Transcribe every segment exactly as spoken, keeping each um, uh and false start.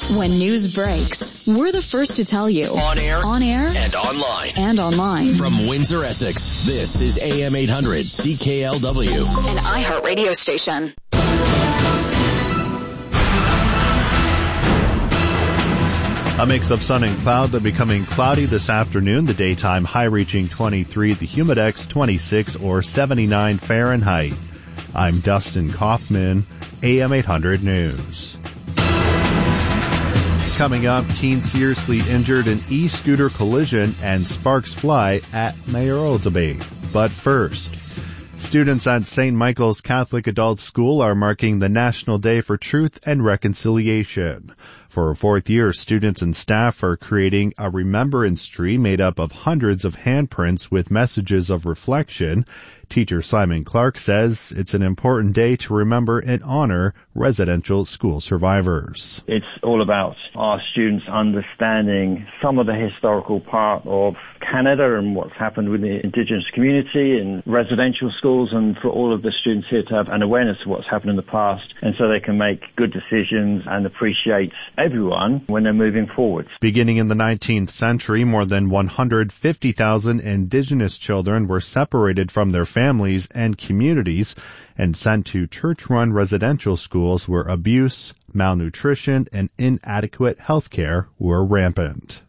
When news breaks, we're the first to tell you. On air, on air, and online. And online. From Windsor, Essex, this is A M eight hundred C K L W. An iHeart radio station. A mix of sun and cloud, then becoming cloudy this afternoon. The daytime high reaching twenty-three, the humidex twenty-six or seventy-nine Fahrenheit. I'm Dustin Kaufman, A M eight hundred News. Coming up, teen seriously injured in e-scooter collision and sparks fly at mayoral debate. But first, students at Saint Michael's Catholic Adult School are marking the National Day for Truth and Reconciliation. For a fourth year, students and staff are creating a remembrance tree made up of hundreds of handprints with messages of reflection. Teacher Simon Clark says it's an important day to remember and honor residential school survivors. It's all about our students understanding some of the historical part of Canada and what's happened with the Indigenous community in residential schools, and for all of the students here to have an awareness of what's happened in the past, and so they can make good decisions and appreciate everyone when they're moving forward. Beginning in the nineteenth century, more than one hundred fifty thousand Indigenous children were separated from their families and communities and sent to church-run residential schools where abuse, malnutrition, and inadequate health care were rampant.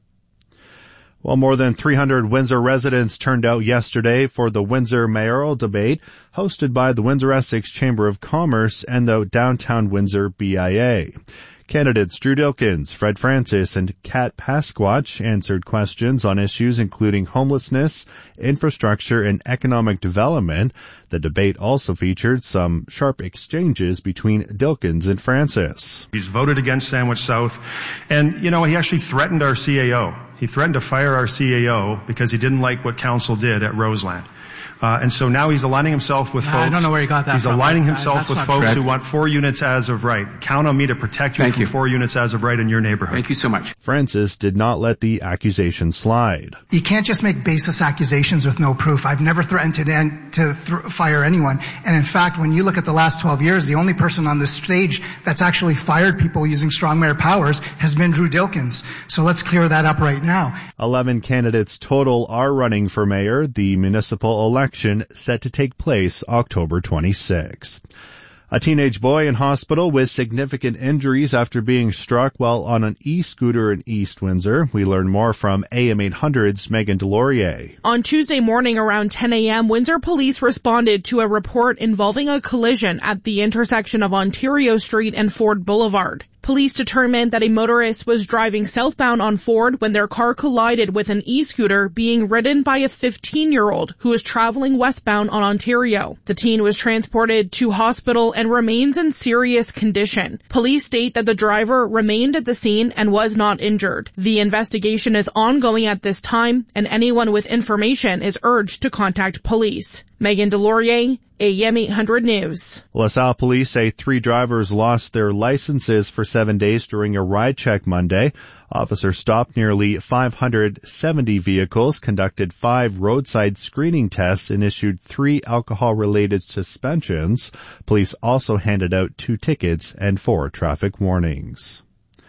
Well, more than three hundred Windsor residents turned out yesterday for the Windsor mayoral debate hosted by the Windsor-Essex Chamber of Commerce and the Downtown Windsor B I A. Candidates Drew Dilkins, Fred Francis, and Kat Pasquatch answered questions on issues including homelessness, infrastructure, and economic development. The debate also featured some sharp exchanges between Dilkins and Francis. He's voted against Sandwich South, and, you know, he actually threatened our C A O. He threatened to fire our C A O because he didn't like what council did at Roseland. Uh, and so now he's aligning himself with no, folks. I don't know where you got that He's from. aligning himself That's with folks correct. who want four units as of right. Count on me to protect you Thank from you. four units as of right in your neighborhood. Thank you so much. Francis did not let the accusation slide. You can't just make baseless accusations with no proof. I've never threatened to, end, to th- fire anyone. And in fact, when you look at the last twelve years, the only person on this stage that's actually fired people using strong mayor powers has been Drew Dilkins. So let's clear that up right now. Eleven candidates total are running for mayor. The municipal election set to take place October twenty-sixth. A teenage boy in hospital with significant injuries after being struck while on an e-scooter in East Windsor. We learn more from A M eight hundred's Megan Delorier. On Tuesday morning around ten a.m., Windsor police responded to a report involving a collision at the intersection of Ontario Street and Ford Boulevard. Police determined that a motorist was driving southbound on Ford when their car collided with an e-scooter being ridden by a fifteen-year-old who was traveling westbound on Ontario. The teen was transported to hospital and remains in serious condition. Police state that the driver remained at the scene and was not injured. The investigation is ongoing at this time, and anyone with information is urged to contact police. Megan Delorier, A M eight hundred News. LaSalle police say three drivers lost their licenses for seven days during a ride check Monday. Officers stopped nearly five hundred seventy vehicles, conducted five roadside screening tests, and issued three alcohol-related suspensions. Police also handed out two tickets and four traffic warnings.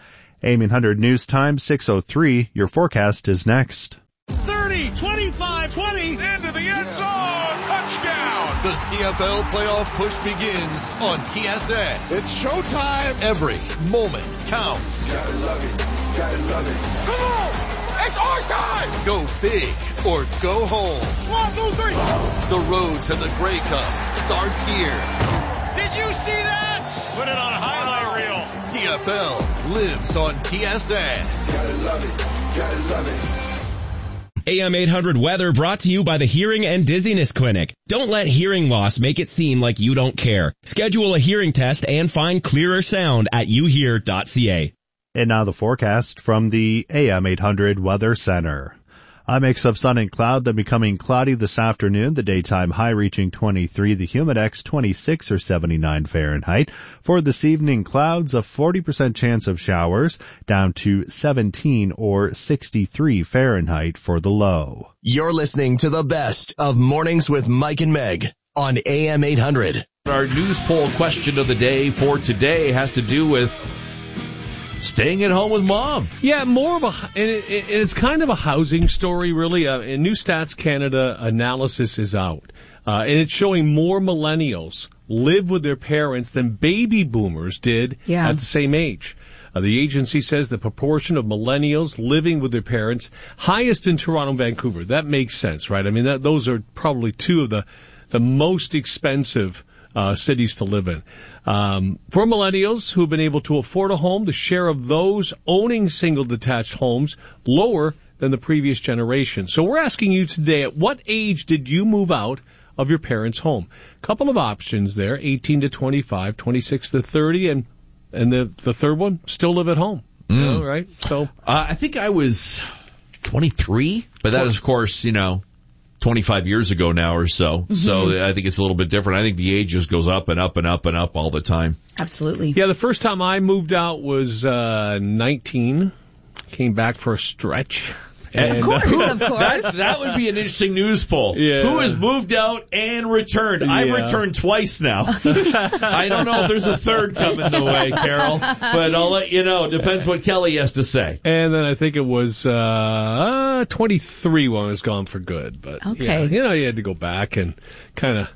A M eight hundred News Time, six oh three. Your forecast is next. thirty, twenty-five, twenty, into the end zone. Touchdown. The C F L playoff push begins on T S N. It's showtime. Every moment counts. Gotta love it. Gotta love it. Come on. It's our time. Go big or go home. One, two, three. The road to the Grey Cup starts here. Did you see that? Put it on a highlight reel. C F L lives on T S N. Gotta love it. Gotta love it. A M eight hundred weather brought to you by the Hearing and Dizziness Clinic. Don't let hearing loss make it seem like you don't care. Schedule a hearing test and find clearer sound at you hear dot c a. And now the forecast from the A M eight hundred Weather Center. A mix of sun and cloud, then becoming cloudy this afternoon. The daytime high reaching twenty-three, the humidex twenty-six or seventy-nine Fahrenheit. For this evening, clouds, a forty percent chance of showers, down to seventeen or sixty-three Fahrenheit for the low. You're listening to the best of Mornings with Mike and Meg on A M eight hundred. Our news poll question of the day for today has to do with staying at home with mom. Yeah, more of a, and, it, and it's kind of a housing story, really. Uh, a new Stats Canada analysis is out, uh, and it's showing more millennials live with their parents than baby boomers did yeah. at the same age. Uh, the agency says the proportion of millennials living with their parents, highest in Toronto and Vancouver. That makes sense, right? I mean, that, those are probably two of the, the most expensive uh, cities to live in. Um, for millennials who have been able to afford a home, the share of those owning single detached homes lower than the previous generation. So we're asking you today, at what age did you move out of your parents' home? Couple of options there, eighteen to twenty-five, twenty-six to thirty, and And the the third one, still live at home. Mm. You know, right? So uh, I think I was twenty-three, but that is, of course, you know, twenty-five years ago now or so. Mm-hmm. So I think it's a little bit different. I think the age just goes up and up and up and up all the time. Absolutely. Yeah, the first time I moved out was uh nineteen. Came back for a stretch. And, of course, uh, of course. That, that would be an interesting news poll. Yeah. Who has moved out and returned? Yeah. I've returned twice now. I don't know if there's a third coming the way, Carol, but I'll let you know. Depends what Kelly has to say. And then I think it was uh twenty-three when I was gone for good. But okay. Yeah, you know, you had to go back and kind of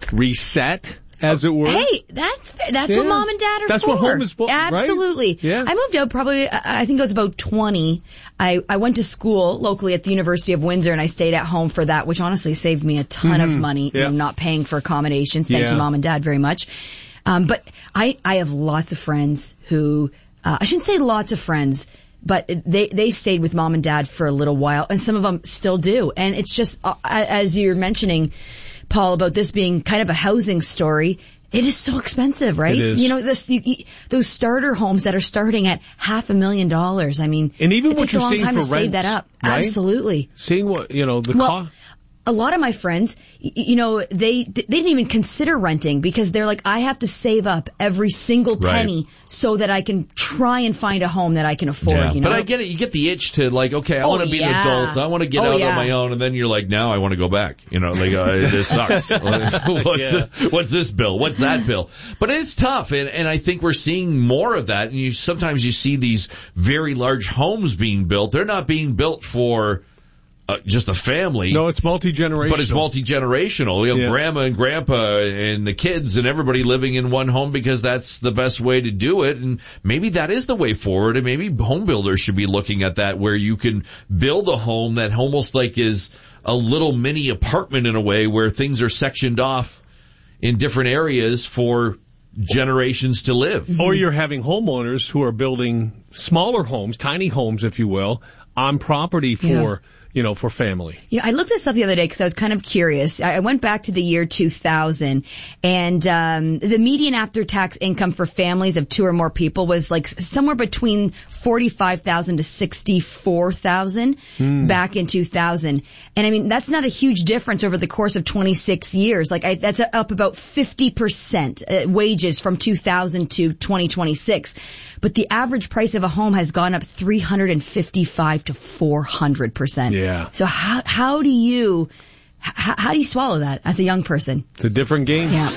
reset, as it were. Hey, that's that's yeah. what mom and dad are that's for. That's what home is for, Absolutely. Right? Yeah. I moved out probably, I think I was about twenty. I, I went to school locally at the University of Windsor, and I stayed at home for that, which honestly saved me a ton mm-hmm. of money, yeah. you know, not paying for accommodations. Thank yeah. you, mom and dad, very much. Um, but I, I have lots of friends who, uh, I shouldn't say lots of friends, but they, they stayed with mom and dad for a little while, and some of them still do. And it's just, uh, as you're mentioning, Paul, about this being kind of a housing story, it is so expensive, right? It is. You know, this, you, you, those starter homes that are starting at half a million dollars. I mean, and even it what takes a you're long seeing time for to save rents, that up. right? Absolutely. Seeing what, you know, the well, cost. A lot of my friends, you know, they they didn't even consider renting because they're like, I have to save up every single penny right. so that I can try and find a home that I can afford. Yeah. You know? But I get it. You get the itch to like, okay, I oh, want to be yeah. an adult. I want to get oh, out yeah. on my own. And then you're like, now I want to go back. You know, like uh, this sucks. what's, yeah. the, what's this bill? What's that bill? But it's tough, and and I think we're seeing more of that. And you sometimes you see these very large homes being built. They're not being built for Uh, just a family. No, it's multi-generational. But it's multi-generational. You know, yeah. grandma and grandpa and the kids and everybody living in one home because that's the best way to do it. And maybe that is the way forward. And maybe home builders should be looking at that, where you can build a home that almost like is a little mini apartment in a way, where things are sectioned off in different areas for generations to live. Or you're having homeowners who are building smaller homes, tiny homes, if you will, on property for... Yeah. You know, for family. You know, I looked this up the other day because I was kind of curious. I went back to the year two thousand, and um the median after-tax income for families of two or more people was like somewhere between forty-five thousand to sixty-four thousand mm. back in two thousand. And I mean, that's not a huge difference over the course of twenty-six years. Like, I, that's up about fifty percent uh, wages from two thousand to twenty twenty-six. But the average price of a home has gone up three hundred fifty-five to four hundred percent. Yeah. So how how do you how, how do you swallow that as a young person? It's a different game. Yeah.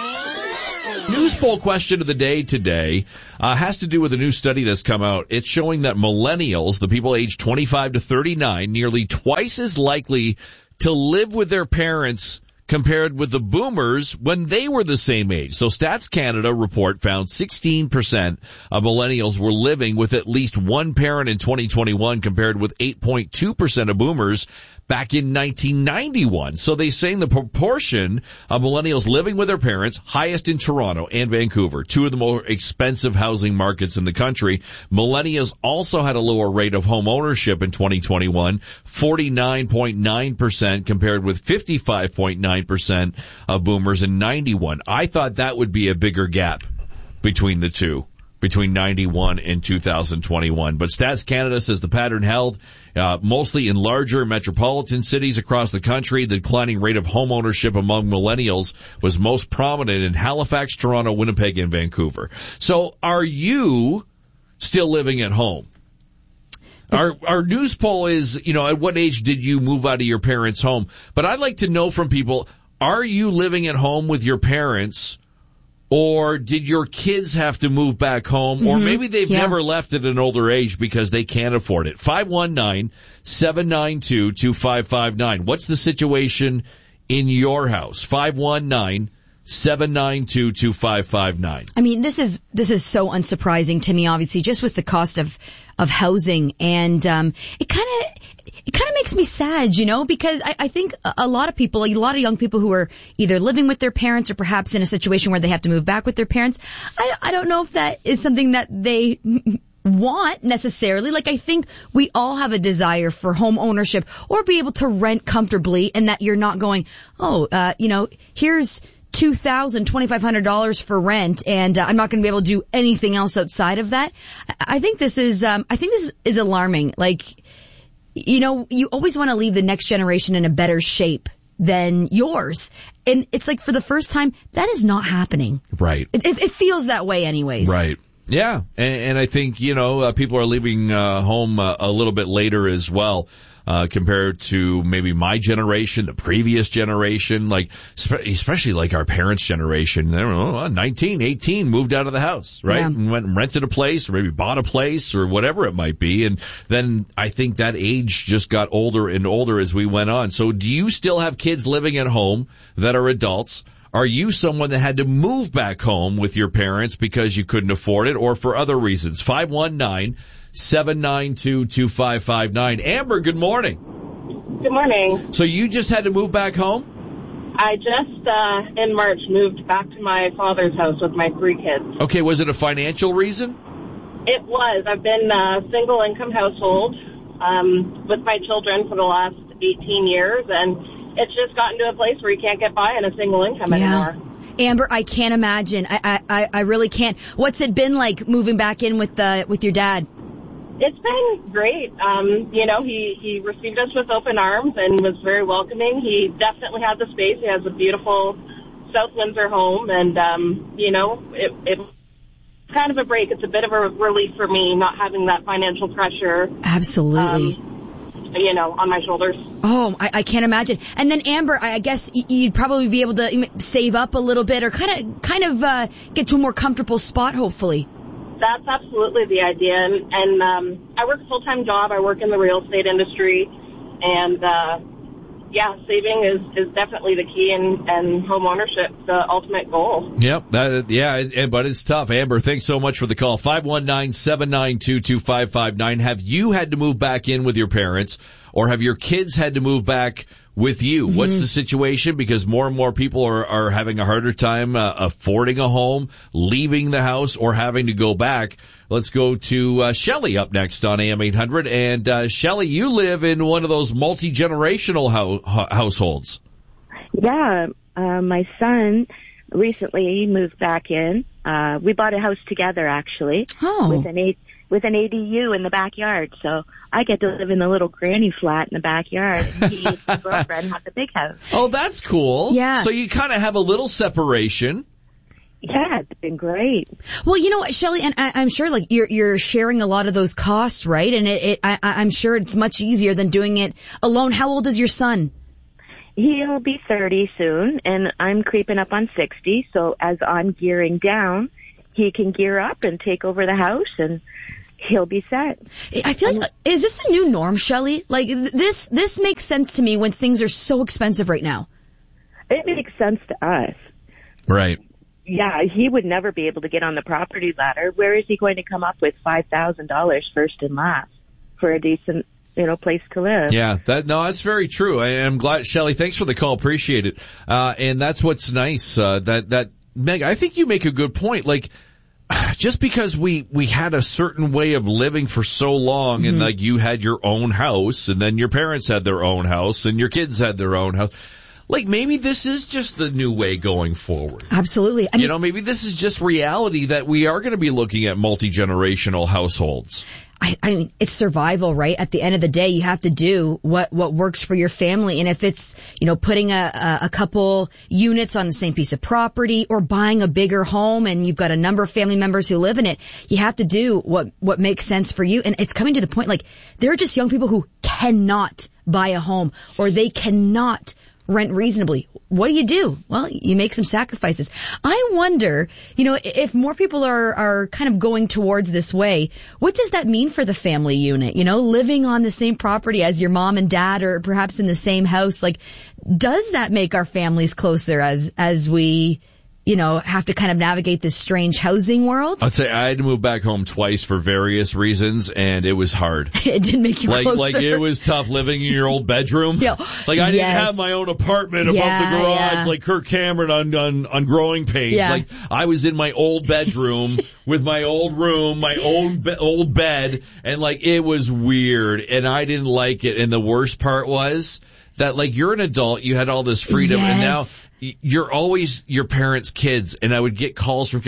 News poll question of the day today uh, has to do with a new study that's come out. It's showing that millennials, the people aged twenty-five to thirty-nine, nearly twice as likely to live with their parents compared with the boomers when they were the same age. So Stats Canada report found sixteen percent of millennials were living with at least one parent in twenty twenty-one compared with eight point two percent of boomers back in nineteen ninety-one. So they say the proportion of millennials living with their parents, highest in Toronto and Vancouver, two of the more expensive housing markets in the country. Millennials also had a lower rate of home ownership in twenty twenty-one, forty-nine point nine percent compared with fifty-five point nine percent of boomers in ninety-one. I thought that would be a bigger gap between the two, between ninety-one and two thousand twenty-one. But Stats Canada says the pattern held uh, mostly in larger metropolitan cities across the country. The declining rate of home ownership among millennials was most prominent in Halifax, Toronto, Winnipeg, and Vancouver. So are you still living at home? Our our news poll is, you know, at what age did you move out of your parents' home? But I'd like to know from people, are you living at home with your parents, Or did your kids have to move back home? Mm-hmm. Or maybe they've yeah. never left at an older age because they can't afford it. five one nine, seven nine two, two five five nine. What's the situation in your house? five one nine, seven nine two, two five five nine. I mean, this is this is so unsurprising to me, obviously, just with the cost of of housing. And um it kind of it kind of makes me sad, you know, because I, I think a, a lot of people, a lot of young people who are either living with their parents or perhaps in a situation where they have to move back with their parents, I, I don't know if that is something that they want necessarily. Like, I think we all have a desire for home ownership or be able to rent comfortably, and that you're not going, oh, uh, you know, here's two thousand, twenty-five hundred dollars for rent, and uh, I'm not going to be able to do anything else outside of that. I, I think this is, um, I think this is alarming. Like, you know, you always want to leave the next generation in a better shape than yours. And it's like, for the first time, that is not happening. Right. It, it, it feels that way anyways. Right. Yeah. And, and I think, you know, uh, people are leaving uh, home uh, a little bit later as well. Uh, compared to maybe my generation, the previous generation, like, especially like our parents' generation, I don't know, nineteen, eighteen, moved out of the house, right? Yeah. And went and rented a place or maybe bought a place or whatever it might be. And then I think that age just got older and older as we went on. So do you still have kids living at home that are adults? Are you someone that had to move back home with your parents because you couldn't afford it or for other reasons? five one nine, seven nine two, two five five nine. Amber, good morning. Good morning. So you just had to move back home? I just, uh, in March, moved back to my father's house with my three kids. Okay, was it a financial reason? It was. I've been a single income household um, with my children for the last eighteen years, and it's just gotten to a place where you can't get by on a single income yeah. anymore. Amber, I can't imagine. I, I, I really can't. What's it been like moving back in with the with your dad? It's been great. Um, you know, he, he received us with open arms and was very welcoming. He definitely has the space. He has a beautiful South Windsor home, and, um, you know, it, it's kind of a break. It's a bit of a relief for me not having that financial pressure. Absolutely. Um, you know, on my shoulders. Oh, I, I can't imagine. And then Amber, I guess you'd probably be able to save up a little bit or kind of kind of uh, get to a more comfortable spot, hopefully. That's absolutely the idea. And, and um, I work a full-time job. I work in the real estate industry. And, uh, yeah, saving is, is definitely the key, and, and home ownership, the ultimate goal. Yep. That, yeah, and, but it's tough. Amber, thanks so much for the call. five one nine, seven nine two, two five five nine. Have you had to move back in with your parents, or have your kids had to move back with you? Mm-hmm. What's the situation? Because more and more people are, are having a harder time uh, affording a home, leaving the house, or having to go back. Let's go to uh, Shelley up next on A M eight hundred. And uh, Shelley, you live in one of those multi-generational ho- households. Yeah, uh, my son recently moved back in. Uh, we bought a house together, actually, oh. with an eight. with an A D U in the backyard, so I get to live in the little granny flat in the backyard, and he and his girlfriend have the big house. Oh, that's cool. Yeah. So you kind of have a little separation. Yeah, it's been great. Well, you know what, Shelley, and I, I'm sure like you're you're sharing a lot of those costs, right? And it, it I, I'm sure it's much easier than doing it alone. How old is your son? He'll be thirty soon, and I'm creeping up on sixty. So as I'm gearing down, he can gear up and take over the house, and he'll be set. I feel like, is this the new norm, Shelley? Like, this this makes sense to me when things are so expensive right now. It makes sense to us. Right. Yeah, he would never be able to get on the property ladder. Where is he going to come up with five thousand dollars first and last for a decent, you know, place to live? Yeah, that no, that's very true. I am glad, Shelley, thanks for the call. Appreciate it. Uh, and that's what's nice, uh, that, that, Meg, I think you make a good point. Like, just because we, we had a certain way of living for so long, mm-hmm. and like you had your own house, and then your parents had their own house, and your kids had their own house. Like, maybe this is just the new way going forward. Absolutely. I mean, you know, maybe this is just reality that we are going to be looking at multi-generational households. I, I mean, it's survival, right? At the end of the day, you have to do what, what works for your family. And if it's, you know, putting a, a, a couple units on the same piece of property or buying a bigger home and you've got a number of family members who live in it, you have to do what, what makes sense for you. And it's coming to the point, like, there are just young people who cannot buy a home or they cannot rent reasonably. What do you do? Well, you make some sacrifices. I wonder, you know, if more people are, are kind of going towards this way, what does that mean for the family unit? You know, living on the same property as your mom and dad, or perhaps in the same house, like, does that make our families closer as, as we, you know, have to kind of navigate this strange housing world? I'd say I had to move back home twice for various reasons, and it was hard. It didn't make you like, closer. Like, it was tough living in your old bedroom. Yeah. Like, I yes. didn't have my own apartment above yeah, the garage yeah. like Kirk Cameron on, on, on Growing Pains. Yeah. Like, I was in my old bedroom with my old room, my own be- old bed, and, like, it was weird, and I didn't like it. And the worst part was that, like, you're an adult, you had all this freedom, yes. and now you're always your parents' kids, and I would get calls from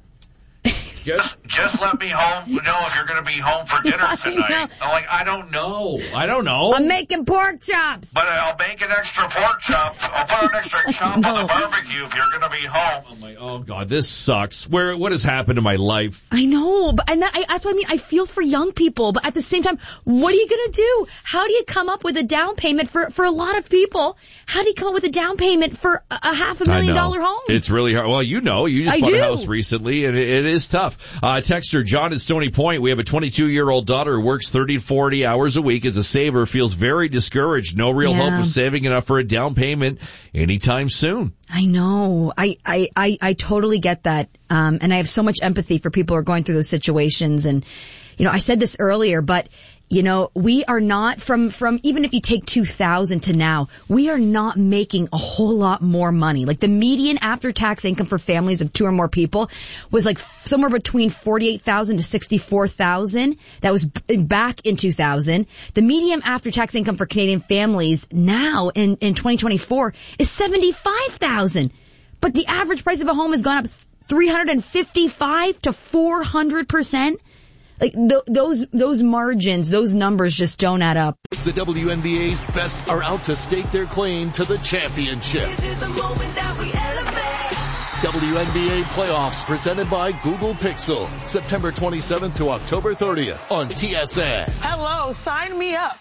just just let me home know if you're going to be home for dinner tonight. I'm like, I don't know. I don't know. I'm making pork chops. But I'll make an extra pork chop. I'll put an extra chop no. on the barbecue if you're going to be home. I'm like, oh, God, this sucks. Where What has happened to my life? I know, but and that, I, that's what I mean. I feel for young people, but at the same time, what are you going to do? How do you come up with a down payment for, for a lot of people? How do you come up with a down payment for a, a half a million dollar home? It's really hard. Well, you know, you just I bought do. a house recently, and it, it is tough. Uh, texter John at Stony Point, we have a twenty-two-year-old daughter who works thirty to forty hours a week as a saver, feels very discouraged. No real yeah. hope of saving enough for a down payment anytime soon. I know. I, I, I, I totally get that. Um, and I have so much empathy for people who are going through those situations. And, you know, I said this earlier, but, you know, we are not from, from, even if you take two thousand to now, we are not making a whole lot more money. Like the median after tax income for families of two or more people was like somewhere between forty-eight thousand to sixty-four thousand. That was back in two thousand. The median after tax income for Canadian families now in, in twenty twenty-four is seventy-five thousand. But the average price of a home has gone up three hundred fifty-five to four hundred percent. Like th- those those margins, those numbers just don't add up. The W N B A's best are out to stake their claim to the championship. This is the moment that we elevate. W N B A playoffs presented by Google Pixel, September twenty-seventh to October thirtieth on T S N. Hello, sign me up.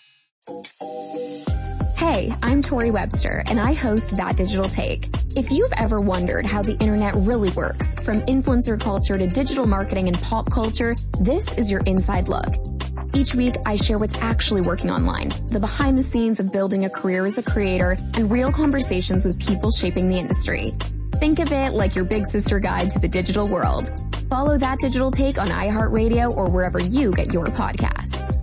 Hey, I'm Tori Webster, and I host That Digital Take. If you've ever wondered how the internet really works, from influencer culture to digital marketing and pop culture, this is your inside look. Each week, I share what's actually working online, the behind the scenes of building a career as a creator, and real conversations with people shaping the industry. Think of it like your big sister guide to the digital world. Follow That Digital Take on iHeartRadio or wherever you get your podcasts.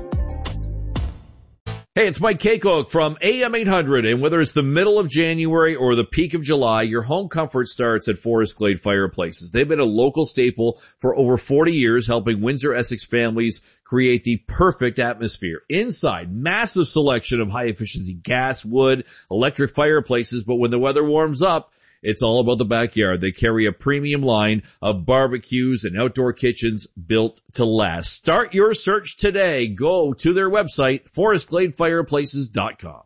Hey, it's Mike Kekoke from A M eight hundred, and whether it's the middle of January or the peak of July, your home comfort starts at Forest Glade Fireplaces. They've been a local staple for over forty years, helping Windsor-Essex families create the perfect atmosphere. Inside, massive selection of high-efficiency gas, wood, electric fireplaces, but when the weather warms up, it's all about the backyard. They carry a premium line of barbecues and outdoor kitchens built to last. Start your search today. Go to their website, forest glade fireplaces dot com.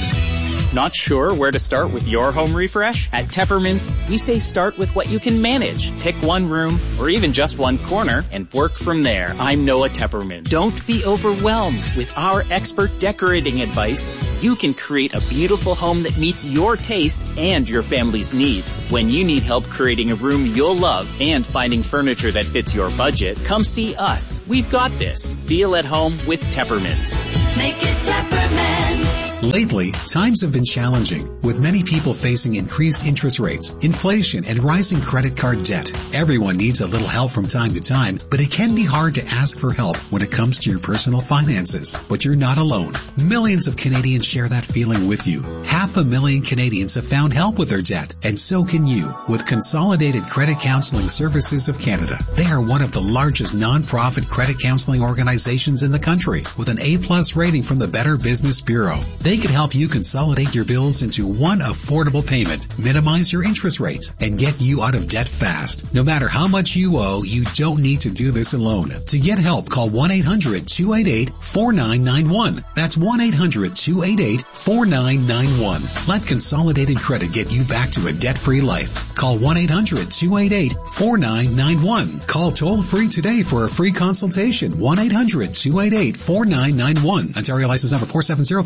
Not sure where to start with your home refresh? At Teppermans, we say start with what you can manage. Pick one room or even just one corner and work from there. I'm Noah Tepperman. Don't be overwhelmed. With our expert decorating advice, you can create a beautiful home that meets your taste and your family's needs. When you need help creating a room you'll love and finding furniture that fits your budget, come see us. We've got this. Feel at home with Teppermans. Make it Teppermans. Lately, times have been challenging, with many people facing increased interest rates, inflation, and rising credit card debt. Everyone needs a little help from time to time, but it can be hard to ask for help when it comes to your personal finances. But you're not alone. Millions of Canadians share that feeling with you. Half a million Canadians have found help with their debt, and so can you, with Consolidated Credit Counseling Services of Canada. They are one of the largest non-profit credit counseling organizations in the country, with an A-plus rating from the Better Business Bureau. They can help you consolidate your bills into one affordable payment, minimize your interest rates, and get you out of debt fast. No matter how much you owe, you don't need to do this alone. To get help, call one eight hundred two eight eight four nine nine one. That's one eight hundred two eight eight four nine nine one. Let Consolidated Credit get you back to a debt-free life. Call one eight hundred two eight eight four nine nine one. Call toll-free today for a free consultation. one eight hundred two eight eight four nine nine one. Ontario license number four seven zero five seven eight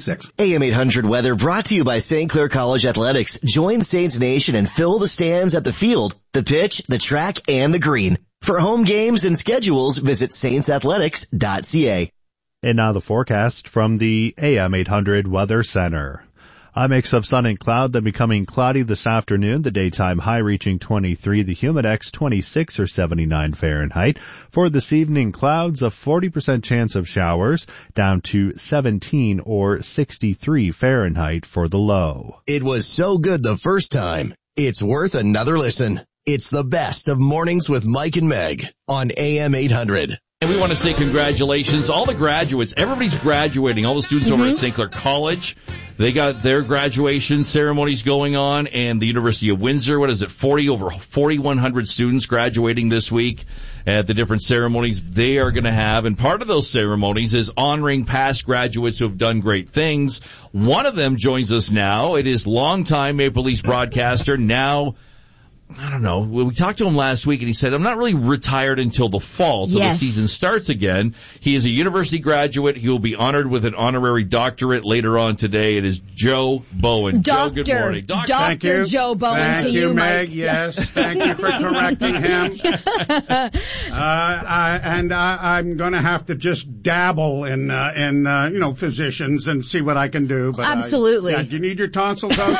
six. A M eight hundred weather brought to you by Saint Clair College Athletics. Join Saints Nation and fill the stands at the field, the pitch, the track, and the green. For home games and schedules, visit saints athletics dot c a. And now the forecast from the A M eight hundred Weather Center. A mix of sun and cloud, then becoming cloudy this afternoon. The daytime high reaching twenty-three, the humidex twenty-six or seventy-nine Fahrenheit. For this evening, clouds, a forty percent chance of showers, down to seventeen or sixty-three Fahrenheit for the low. It was so good the first time, it's worth another listen. It's the best of Mornings with Mike and Meg on A M eight hundred. And we want to say congratulations. All the graduates, everybody's graduating. All the students mm-hmm. over at Saint Clair College, they got their graduation ceremonies going on. And the University of Windsor, what is it, forty over forty-one hundred students graduating this week at the different ceremonies they are going to have. And part of those ceremonies is honoring past graduates who have done great things. One of them joins us now. It is longtime Maple Leafs broadcaster, now I don't know. We talked to him last week, and he said, I'm not really retired until the fall, till yes. the season starts again. He is a university graduate. He will be honored with an honorary doctorate later on today. It is Joe Bowen. Doctor, Joe, good morning. Doctor Thank you. Joe Bowen thank to you, you, Meg. Mike. Yes, thank you for correcting him. uh, I, and I, I'm going to have to just dabble in, uh, in uh, you know, physicians and see what I can do. But Absolutely. I, yeah, do you need your tonsils out?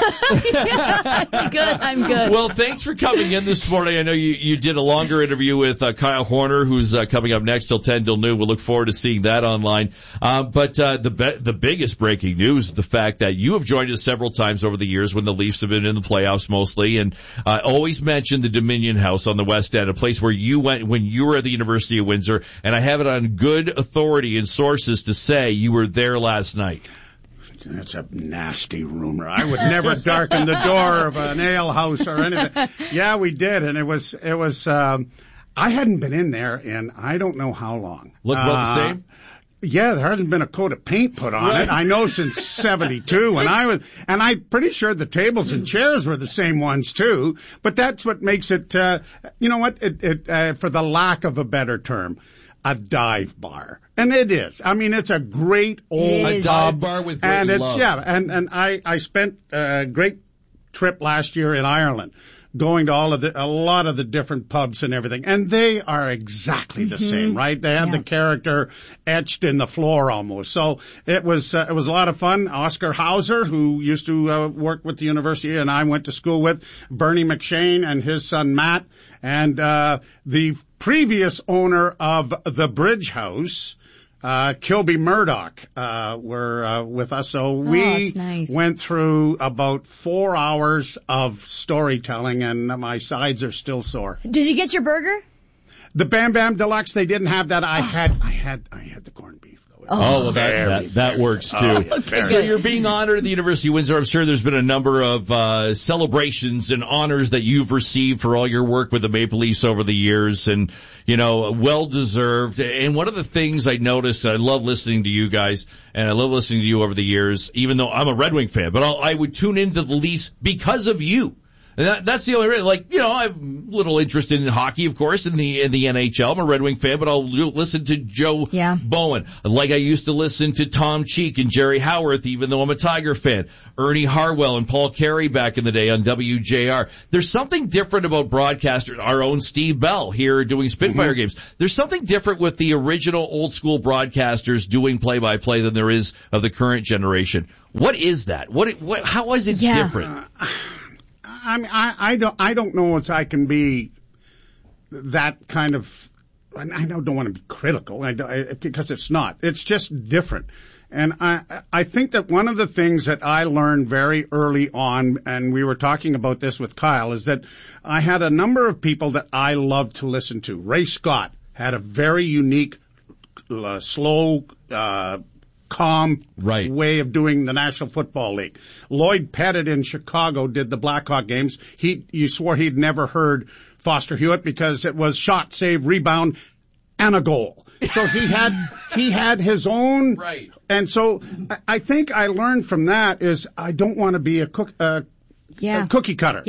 yeah, I'm good. I'm good. Well, thanks for coming in this morning. I know you, you did a longer interview with uh, Kyle Horner, who's uh, coming up next till ten till noon. We'll look forward to seeing that online. Uh, but uh, the be- the biggest breaking news is the fact that you have joined us several times over the years when the Leafs have been in the playoffs mostly, and uh, always mentioned the Dominion House on the West End, a place where you went when you were at the University of Windsor, and I have it on good authority and sources to say you were there last night. That's a nasty rumor. I would never darken the door of an ale house or anything. Yeah, we did, and it was it was. Um, I hadn't been in there in I don't know how long. Look about uh, the same. Yeah, there hasn't been a coat of paint put on right. it. I know since seventy-two, and I was, and I'm pretty sure the tables and chairs were the same ones too. But that's what makes it. Uh, you know what? It, it uh, for the lack of a better term, a dive bar. And it is. I mean, it's a great old a dive bar with great and it's love. yeah. And and I I spent a great trip last year in Ireland, going to all of the a lot of the different pubs and everything, and they are exactly the mm-hmm. same, right? They have yeah. the character etched in the floor almost. So it was uh, it was a lot of fun. Oscar Hauser, who used to uh, work with the university, and I went to school with, Bernie McShane and his son Matt, and uh the previous owner of the Bridge House. Uh, Kilby Murdoch, uh, were, uh, with us. So we oh, nice. went through about four hours of storytelling, and my sides are still sore. Did you get your burger? The Bam Bam Deluxe, they didn't have that. I had, I had, I had the corned beef. Oh, well, that, very, that, that very, works too. Oh, yeah, very, so you're being honored at the University of Windsor. I'm sure there's been a number of uh, celebrations and honors that you've received for all your work with the Maple Leafs over the years, and, you know, well deserved. And one of the things I noticed, and I love listening to you guys, and I love listening to you over the years, even though I'm a Red Wing fan, but I'll, I would tune into the Leafs because of you. And that, that's the only reason. Like, you know, I'm a little interested in hockey, of course, in the in the N H L. I'm a Red Wing fan, but I'll listen to Joe yeah. Bowen. Like I used to listen to Tom Cheek and Jerry Howarth, even though I'm a Tiger fan. Ernie Harwell and Paul Carey back in the day on W J R. There's something different about broadcasters. Our own Steve Bell here doing Spitfire mm-hmm. games. There's something different with the original old school broadcasters doing play-by-play than there is of the current generation. What is that? What? what how is it yeah. different? Uh, I mean, I, I don't, I don't know if I can be that kind of, I don't want to be critical I, I, because it's not. It's just different. And I, I think that one of the things that I learned very early on, and we were talking about this with Kyle, is that I had a number of people that I loved to listen to. Ray Scott had a very unique, uh, slow, uh, calm right. way of doing the National Football League. Lloyd Pettit in Chicago did the Blackhawk games. He, you swore he'd never heard Foster Hewitt because it was shot, save, rebound, and a goal. So he had, he had his own. Right. And so I, I think I learned from that is I don't want to be a cook, uh, yeah. a cookie cutter. Yeah.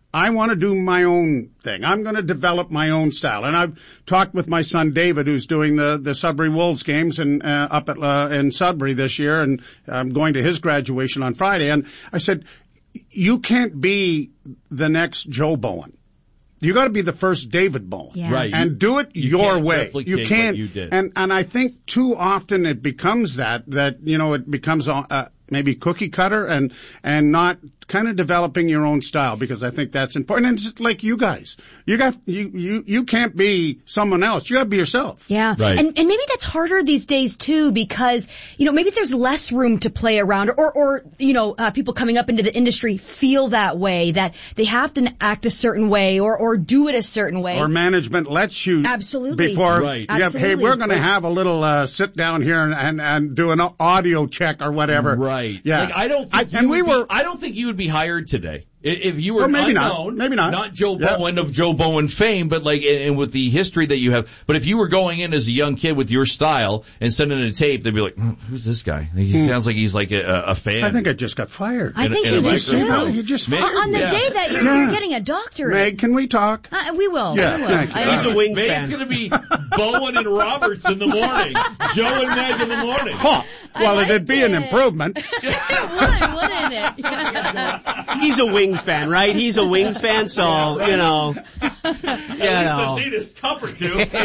I want to do my own thing. I'm going to develop my own style. And I've talked with my son David, who's doing the, the Sudbury Wolves games and, uh, up at, uh, in Sudbury this year. And I'm going to his graduation on Friday. And I said, you can't be the next Joe Bowen. You got to be the first David Bowen. Yeah. Right. And do it You your can't way. replicate You can't. what you did. And, and I think too often it becomes that, that, you know, it becomes, uh, maybe cookie cutter and, and not kind of developing your own style, because I think that's important. And it's like you guys. You got, you, you, you can't be someone else. You got to be yourself. Yeah. Right. And, and maybe that's harder these days too, because, you know, maybe there's less room to play around, or, or, you know, uh, people coming up into the industry feel that way, that they have to act a certain way or, or do it a certain way. Or management lets you. Absolutely. Before, Right. you have, Absolutely. hey, we're going to Right. have a little, uh, sit down here and, and, and do an audio check or whatever. Right. Yeah. Like, I don't think I, you and would we be, were, I don't think you would be hired today. If you were Well, maybe not. unknown, Maybe not. not Joe Yeah. Bowen of Joe Bowen fame, but like, and with the history that you have, but if you were going in as a young kid with your style and sending a tape, they'd be like, "Hmm, who's this guy? He Hmm. sounds like he's like a, a fan. I think I just got fired. I In a- think in you a did too. microphone. You just Meg- On on the yeah. day that you're, Yeah. you're getting a doctorate. Meg, can we talk? Uh, we will. Yeah, we will. thank you. I He's a know. Wings Meg's fan. going to be Bowen and Roberts in the morning. Joe and Meg in the morning. Huh. Well, liked it'd be an it. improvement. It would, wouldn't it? He's a Wings fan, right? He's a Wings fan, so, you know. You know. seen his cup or two. You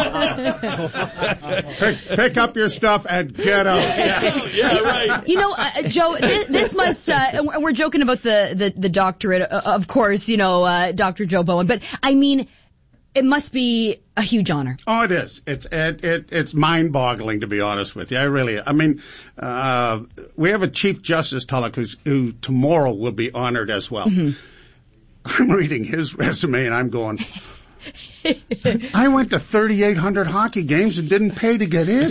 know. pick, pick up your stuff and get out. yeah, yeah, right. You know, uh, Joe, this, this must, uh, and we're joking about the, the, the doctorate, uh, of course, you know, uh, Doctor Joe Bowen, but I mean, it must be a huge honor. Oh, it is. It's it, it it's mind-boggling, to be honest with you. I really, I mean, uh, we have a Chief Justice Tulloch who's, who tomorrow will be honored as well. Mm-hmm. I'm reading his resume and I'm going, I went to thirty-eight hundred hockey games and didn't pay to get in.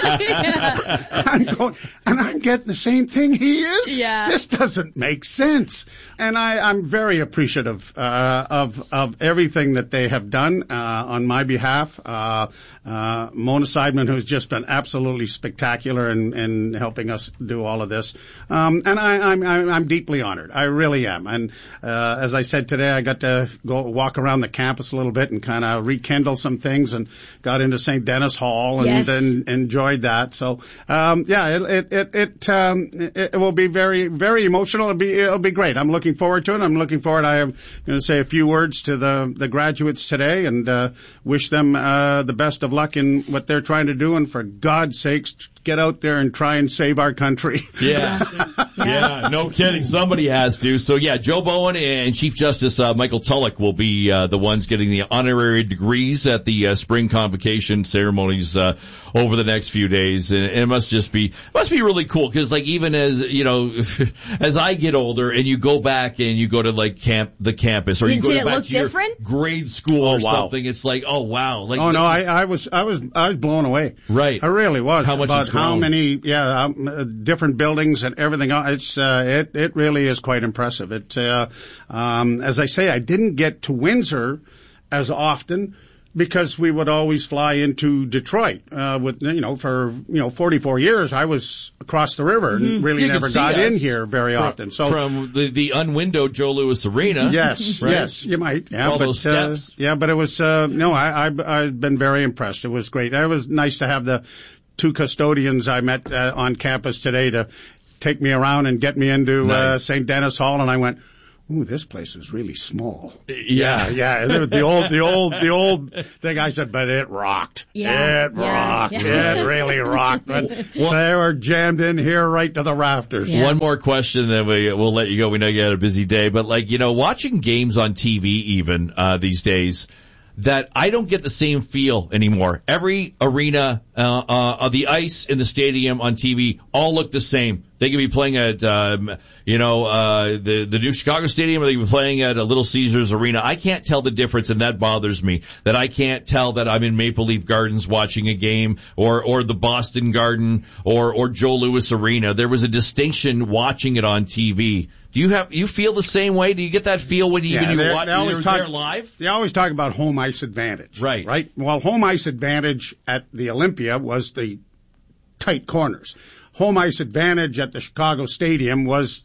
I'm going, and I'm getting the same thing he is. Yeah. This doesn't make sense. And I, I'm very appreciative uh, of of everything that they have done uh, on my behalf. Uh, uh, Mona Seidman, who's just been absolutely spectacular in, in helping us do all of this. Um, and I, I'm, I'm I'm deeply honored. I really am. And uh, as I said today, I got to go walk around the campus a little bit and kind of rekindle some things, and got into Saint Denis Hall and, Yes. and enjoyed that. So, um, yeah, it, it, it, it, um, it, it will be very, very emotional. It'll be, it'll be great. I'm looking forward to it. I'm looking forward. I am going to say a few words to the, the graduates today and, uh, wish them, uh, the best of luck in what they're trying to do. And for God's sakes, get out there and try and save our country. Yeah. yeah, no kidding. Somebody has to. So yeah, Joe Bowen and Chief Justice uh, Michael Tulloch will be uh, the ones getting the honorary degrees at the uh, spring convocation ceremonies uh, over the next few days, and, and it must just be must be really cool, because like even as you know, as I get older and you go back and you go to like camp the campus, or you Did go it back look to your different? grade school or Oh, wow. something, it's like oh wow, like Oh this no, I, is- I was, I was, I was blown away. Right. I really was. How much about it's how grown. many, yeah, um, uh, different buildings and everything else. It's, uh, it, it really is quite impressive. It, uh, um, as I say, I didn't get to Windsor as often because we would always fly into Detroit, uh, with, you know, for, you know, forty-four years, I was across the river and really You can never see got in us here very from, often. So from the the unwindowed Joe Louis Arena, Yes, right? yes, you might. Yeah, All but, those uh, steps. yeah, but it was, uh, no, I, I, I've been very impressed. It was great. It was nice to have the two custodians I met uh, on campus today to take me around and get me into uh, Nice. Saint Denis Hall, and I went, ooh, this place is really small. Yeah. yeah, yeah. The old, the old, the old thing. I said, but it rocked. Yeah. It Yeah. rocked. Yeah. It really rocked. But they were jammed in here right to the rafters. Yeah. One more question, then we, we'll let you go. We know you had a busy day, but like, you know, watching games on T V even, uh, these days, that I don't get the same feel anymore. Every arena, uh, uh, the ice in the stadium on T V all look the same. They could be playing at, um, you know, uh, the, the new Chicago Stadium, or they could be playing at a Little Caesars Arena. I can't tell the difference, and that bothers me. That I can't tell that I'm in Maple Leaf Gardens watching a game, or, or the Boston Garden, or, or Joe Louis Arena. There was a distinction watching it on T V. Do you have, you feel the same way? Do you get that feel when you, Yeah, when you they- watch, they always you're talk- there live? They always talk about home ice advantage. Right. Right? Well, home ice advantage at the Olympia was the tight corners. Home ice advantage at the Chicago Stadium was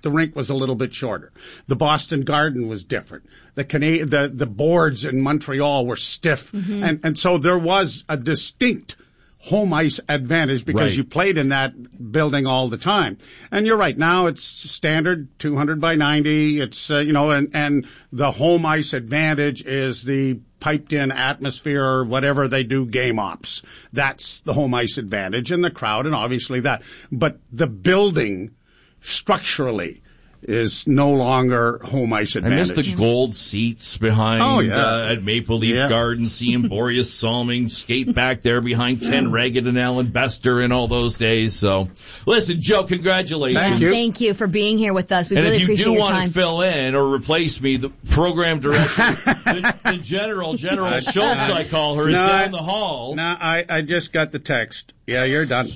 The rink was a little bit shorter. The Boston Garden was different. The Cana- the the boards in Montreal were stiff, mm-hmm. and and so there was a distinct home ice advantage because right. you played in that building all the time. And you're right. Now it's standard two hundred by ninety. It's uh, you know, and and the home ice advantage is the piped in atmosphere or whatever they do game ops. That's the home ice advantage, and the crowd, and obviously that. But the building structurally is no longer home ice advantage. I miss the gold seats behind oh, yeah. uh, at Maple Leaf yeah. Gardens, seeing Boreas Salming skate back there behind Ken Reagan and Alan Bester in all those days. So, listen, Joe, congratulations. Thank you. Thank you for being here with us. We and really if you appreciate do your want time. to fill in or replace me, the program director, the, the General, General Schultz, I call her, is no, down I, the hall. No, I, I just got the text. Yeah, you're done.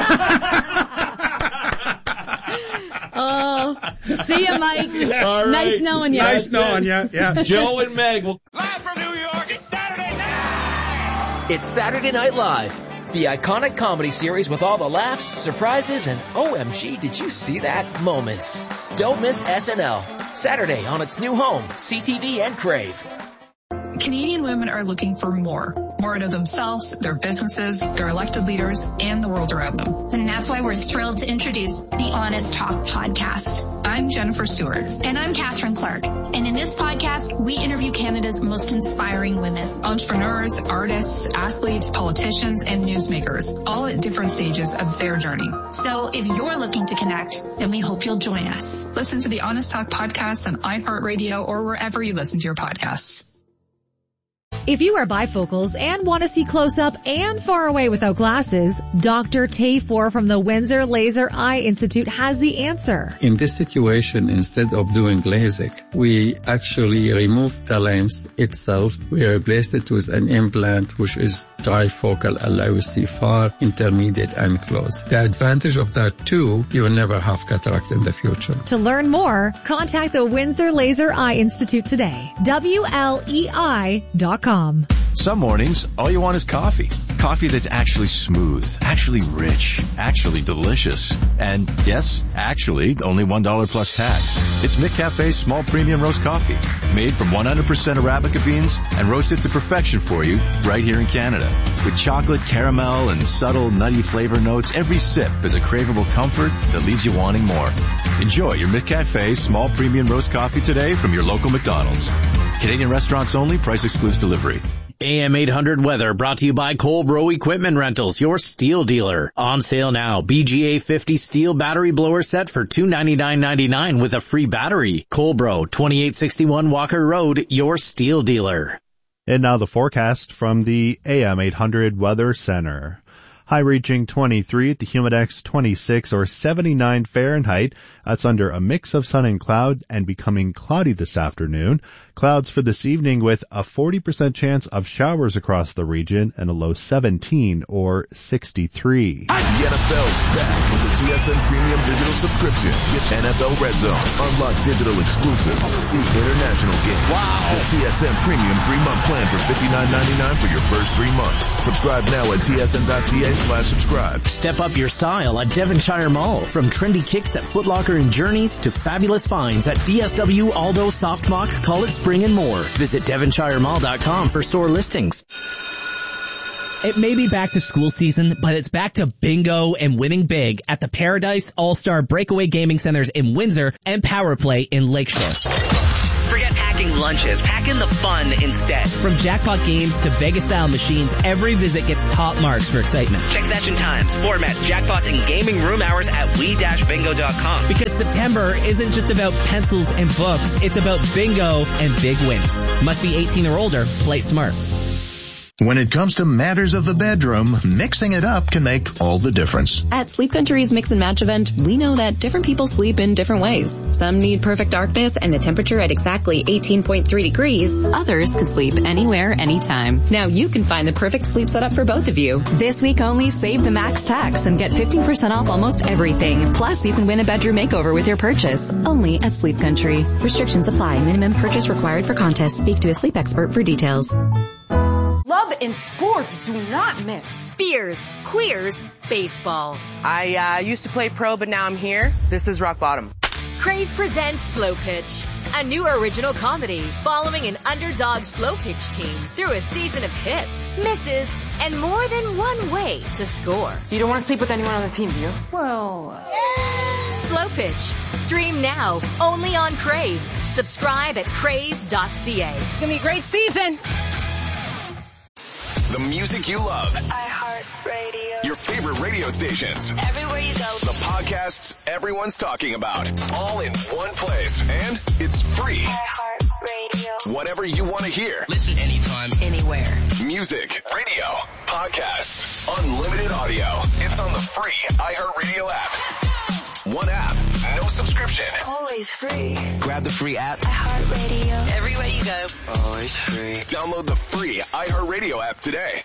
Oh, see you, Mike. All right. Nice knowing you. Nice knowing you. Yeah. Joe and Meg will. Live from New York, it's Saturday night! It's Saturday Night Live, the iconic comedy series with all the laughs, surprises, and O M G, did you see that moments. Don't miss S N L, Saturday on its new home, C T V and Crave. Canadian women are looking for more. More out of themselves, their businesses, their elected leaders, and the world around them. And that's why we're thrilled to introduce the Honest Talk podcast. I'm Jennifer Stewart. And I'm Catherine Clark. And in this podcast, we interview Canada's most inspiring women. Entrepreneurs, artists, athletes, politicians, and newsmakers, all at different stages of their journey. So if you're looking to connect, then we hope you'll join us. Listen to the Honest Talk podcast on iHeartRadio or wherever you listen to your podcasts. If you are bifocals and want to see close up and far away without glasses, Doctor Tayfor from the Windsor Laser Eye Institute has the answer. In this situation, instead of doing LASIK, we actually remove the lens itself. We replace it with an implant which is trifocal, allows to see far, intermediate, and close. The advantage of that too, you will never have cataract in the future. To learn more, contact the Windsor Laser Eye Institute today. W L E I dot com. Some mornings, all you want is coffee. Coffee that's actually smooth, actually rich, actually delicious. And yes, actually, only one dollar plus tax. It's McCafe's small premium roast coffee, made from one hundred percent Arabica beans and roasted to perfection for you right here in Canada. With chocolate, caramel, and subtle nutty flavor notes, every sip is a craveable comfort that leaves you wanting more. Enjoy your McCafe small premium roast coffee today from your local McDonald's. Canadian restaurants only, price excludes delivery. A M eight hundred weather brought to you by Colbro Equipment Rentals, your steel dealer. On sale now, B G A fifty steel battery blower set for two hundred ninety-nine dollars and ninety-nine cents with a free battery. Colbro, twenty-eight sixty-one Walker Road, your steel dealer. And now the forecast from the A M eight hundred Weather Center. High reaching twenty-three, the humidex twenty-six or seventy-nine Fahrenheit. That's under a mix of sun and cloud and becoming cloudy this afternoon. Clouds for this evening with a forty percent chance of showers across the region and a low seventeen or sixty-three. The N F L's back with the T S N Premium Digital Subscription. Get N F L Red Zone, unlock digital exclusives, see international games. Wow! The T S N Premium three-month plan for fifty-nine ninety-nine for your first three months. Subscribe now at T S N dot C A slash subscribe. Step up your style at Devonshire Mall. From trendy kicks at Foot Locker and Journeys to fabulous finds at D S W, Aldo, Softmock, Call It Spring, and more. Visit Devonshire Mall dot com for store listings. It may be back to school season, but it's back to bingo and winning big at the Paradise All-Star Breakaway Gaming Centers in Windsor and Power Play in Lakeshore. Forget packing lunches. Pack in the fun instead. From jackpot games to Vegas-style machines, every visit gets top marks for excitement. Check session times, formats, jackpots, and gaming room hours at we dash bingo dot com. Because September isn't just about pencils and books, it's about bingo and big wins. Must be eighteen or older. Play smart. When it comes to matters of the bedroom, mixing it up can make all the difference. At Sleep Country's Mix and Match event, we know that different people sleep in different ways. Some need perfect darkness and the temperature at exactly eighteen point three degrees. Others could sleep anywhere, anytime. Now you can find the perfect sleep setup for both of you. This week only, save the max tax and get fifteen percent off almost everything. Plus, you can win a bedroom makeover with your purchase. Only at Sleep Country. Restrictions apply. Minimum purchase required for contest. Speak to a sleep expert for details. Love and sports do not mix. Beers, queers, baseball. I uh, used to play pro, but now I'm here. This is rock bottom. Crave presents Slow Pitch, a new original comedy following an underdog slow pitch team through a season of hits, misses, and more than one way to score. You don't want to sleep with anyone on the team, do you? Well, Slow Pitch. Stream now, only on Crave. Subscribe at crave dot c a. It's going to be a great season. The music you love. iHeartRadio. Your favorite radio stations. Everywhere you go. The podcasts everyone's talking about. All in one place. And it's free. iHeartRadio. Whatever you want to hear. Listen anytime, anywhere. Music, radio, podcasts, unlimited audio. It's on the free iHeartRadio app. One app, no subscription. Always free. Grab the free app. iHeartRadio. Everywhere you go. Always free. Download the free iHeartRadio app today.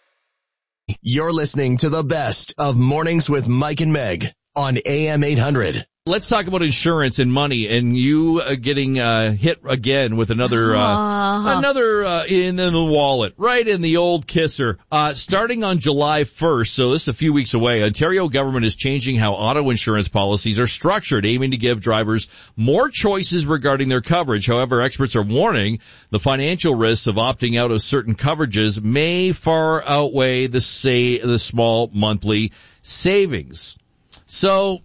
You're listening to the best of Mornings with Mike and Meg on A M eight hundred. Let's talk about insurance and money, and you uh, getting uh, hit again with another uh, uh-huh. another uh, in, in the wallet, right in the old kisser. Uh, starting on July first, so this is a few weeks away, Ontario government is changing how auto insurance policies are structured, aiming to give drivers more choices regarding their coverage. However, experts are warning the financial risks of opting out of certain coverages may far outweigh the say the small monthly savings. So,